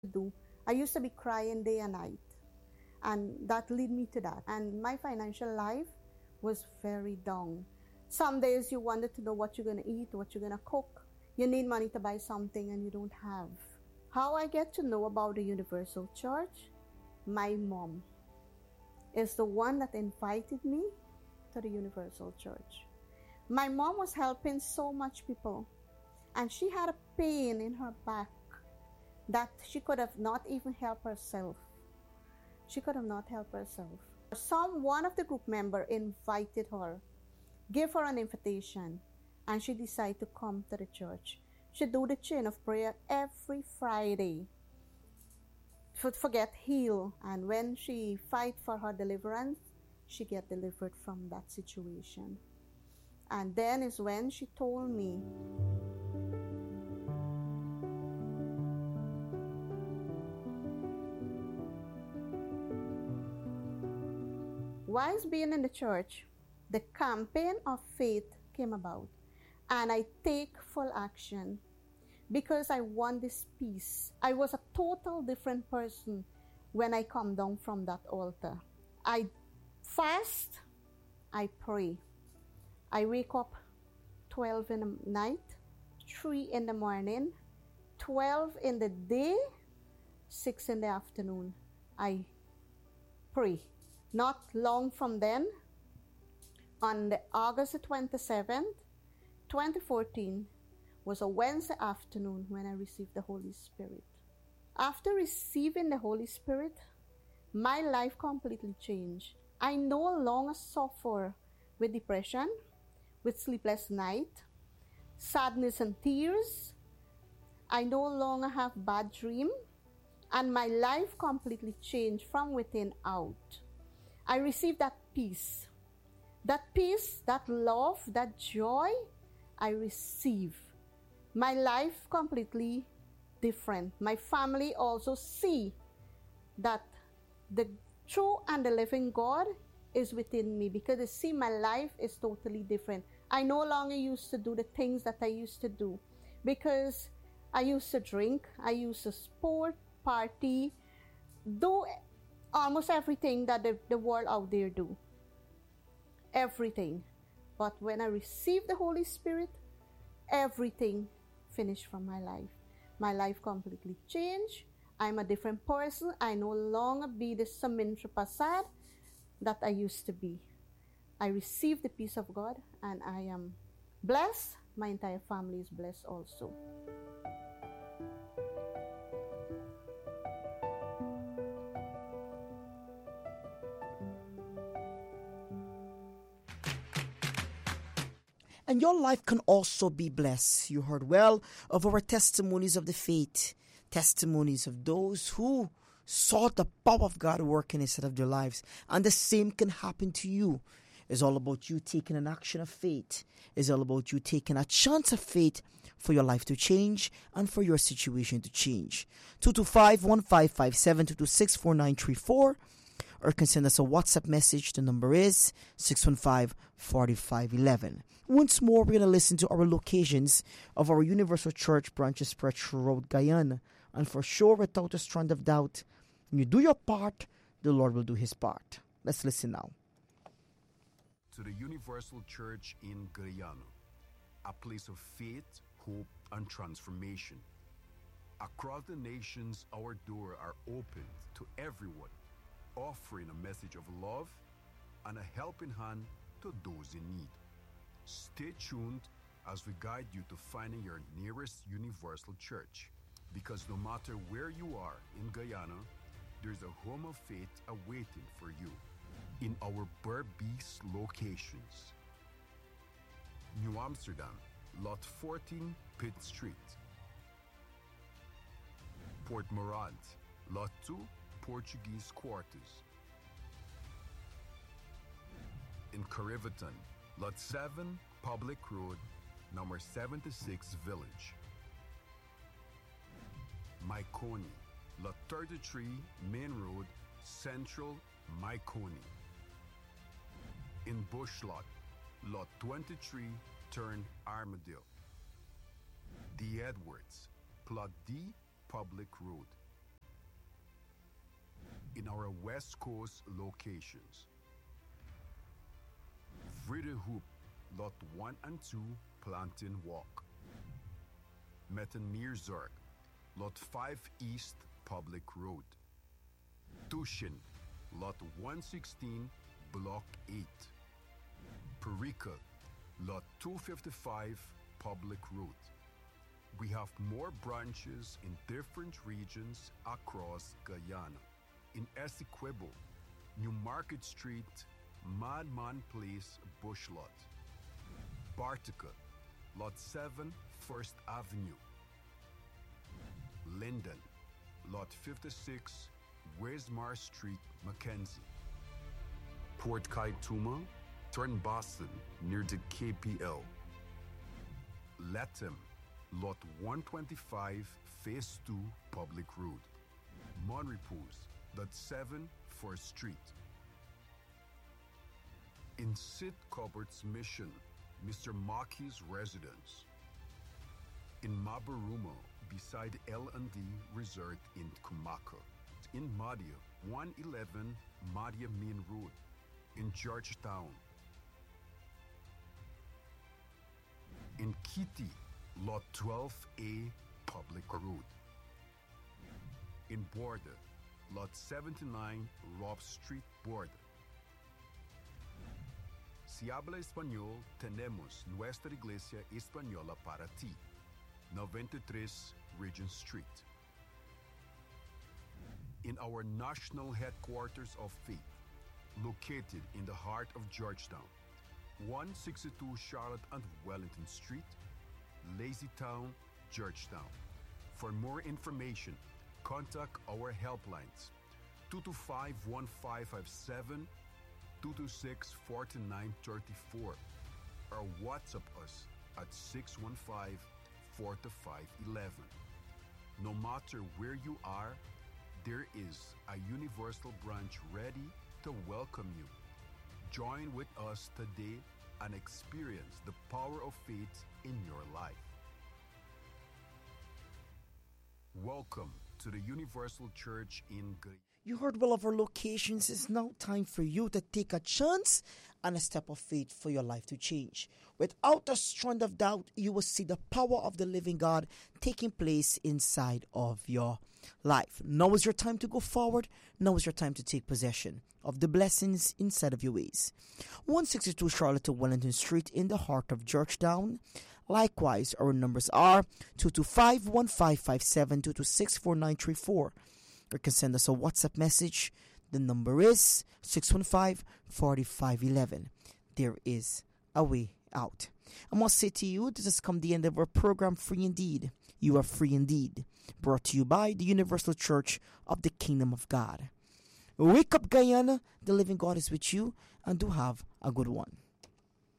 do. I used to be crying day and night, and that led me to that. And my financial life was very down. Some days you wanted to know what you're going to eat, what you're going to cook. You need money to buy something and you don't have. How I get to know about the Universal Church? My mom is the one that invited me to the Universal Church. My mom was helping so much people, and she had a pain in her back that she could have not even helped herself. She could have not helped herself. One of the group member invited her, gave her an invitation, and she decided to come to the church. She do the chain of prayer every Friday for get healed, and when she fight for her deliverance, she get delivered from that situation. And then is when she told me, whilst being in the church, the campaign of faith came about, and I take full action because I want this peace. I was a total different person when I come down from that altar. I fast, I pray. I wake up 12 in the night, 3 in the morning, 12 in the day, 6 in the afternoon. I pray. Not long from then, on the August 27th, 2014, was a Wednesday afternoon when I received the Holy Spirit. After receiving the Holy Spirit, my life completely changed. I no longer suffer with depression, with sleepless night, sadness and tears. I no longer have bad dreams, and my life completely changed from within out. I received that peace, that love, that joy. I receive. My life completely different. My family also see that the true and the living God is within me, because they see my life is totally different. I no longer used to do the things that I used to do, because I used to drink, I used to sport, party, do almost everything that the world out there do. Everything. But when I received the Holy Spirit, everything finished from my life. My life completely changed. I'm a different person. I no longer be the Samintra Prasad that I used to be. I received the peace of God, and I am blessed. My entire family is blessed also. And your life can also be blessed. You heard well of our testimonies of the faith, testimonies of those who saw the power of God working inside of their lives. And the same can happen to you. It's all about you taking an action of faith. It's all about you taking a chance of faith for your life to change and for your situation to change. 225-1557, 226-4934. Or you can send us a WhatsApp message. The number is 615-4511. Once more, we're going to listen to our locations of our Universal Church branches, Perch Road, Guyana. And for sure, without a strand of doubt, when you do your part, the Lord will do His part. Let's listen now. To the Universal Church in Guyana, a place of faith, hope, and transformation. Across the nations, our doors are open to everyone, offering a message of love and a helping hand to those in need. Stay tuned as we guide you to finding your nearest Universal Church, because no matter where you are in Guyana, there's a home of faith awaiting for you in our Berbice locations. New Amsterdam, Lot 14, Pitt Street. Port Morant, Lot 2, Portuguese Quarters. In Karivaton, Lot 7, Public Road, number 76, Village. Maikoni, Lot 33, Main Road, Central, Maikoni. In Bushlot, Lot 23, Turn Armadale. The Edwards, Plot D, Public Road, in our West Coast locations. Vredehop, Lot 1 and 2, Plantain Walk. Mettenmeerzorg, Lot 5 East, Public Road. Tushin, Lot 116, Block 8. Perica, Lot 255, Public Road. We have more branches in different regions across Guyana. In Essequibo, New Market Street, Madman Place, Bush Lot. Bartica, Lot 7, First Avenue. Linden, Lot 56, Wismar Street, Mackenzie. Port Kaituma, turn Boston near the KPL. Latham, Lot 125, Phase 2, Public Road. Monrepose, Lot 7, 1st Street. In Sid Cupboard's Mission, Mr. Maki's residence. In Mabarumo, beside L&D Resort in Kumaka. In Madia, 111 Madia Main Road. In Georgetown. In Kiti, Lot 12A, Public Road. In Borda, Lot 79, Rob Street, Borda. Si habla español, tenemos nuestra iglesia española para ti. 93 Regent Street. In our national headquarters of faith, located in the heart of Georgetown, 162 Charlotte and Wellington Street, Lazytown, Georgetown. For more information, contact our helplines 225-1557, 226-4934, or WhatsApp us at 615-4511. No matter where you are, there is a universal branch ready to welcome you. Join with us today and experience the power of faith in your life. Welcome to the Universal Church in Guyana. You heard well of our locations. It's now time for you to take a chance and a step of faith for your life to change. Without a strand of doubt, you will see the power of the living God taking place inside of your life. Now is your time to go forward. Now is your time to take possession of the blessings inside of your ways. 162 Charlotte to Wellington Street in the heart of Georgetown. Likewise, our numbers are 225-1557, 226-4934. You can send us a WhatsApp message. The number is 615-4511. There is a way out. I must say to you, this has come the end of our program, Free Indeed. You are free indeed. Brought to you by the Universal Church of the Kingdom of God. Wake up, Guyana. The living God is with you, and do have a good one.